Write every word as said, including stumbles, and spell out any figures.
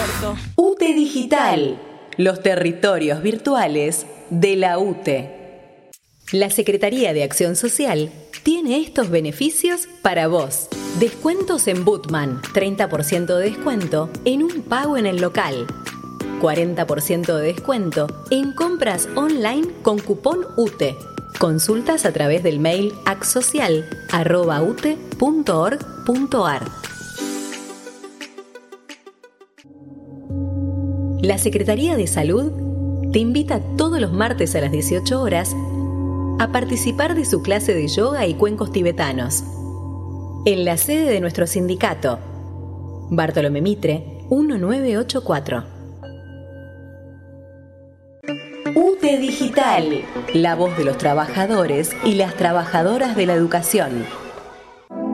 muerto. U T E Digital, los territorios virtuales de la U T E. La Secretaría de Acción Social tiene estos beneficios para vos. Descuentos en Bootman, treinta por ciento de descuento en un pago en el local. cuarenta por ciento de descuento en compras online con cupón U T E. Consultas a través del mail acsocial arroba u t e punto org punto a r. La Secretaría de Salud te invita todos los martes a las dieciocho horas a participar de su clase de yoga y cuencos tibetanos en la sede de nuestro sindicato, Bartolomé Mitre, mil novecientos ochenta y cuatro. U T E Digital, la voz de los trabajadores y las trabajadoras de la educación.